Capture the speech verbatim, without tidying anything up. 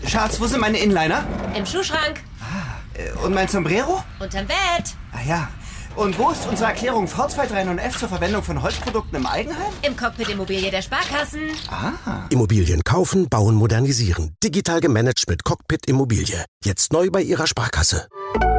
Schatz, wo sind meine Inliner? Im Schuhschrank. Ah, und mein Sombrero? Unterm Bett. Ah ja. Und wo ist unsere Erklärung V zwei drei neun F zur Verwendung von Holzprodukten im Eigenheim? Im Cockpit Immobilie der Sparkassen. Ah. Immobilien kaufen, bauen, modernisieren. Digital gemanagt mit Cockpit Immobilie. Jetzt neu bei Ihrer Sparkasse.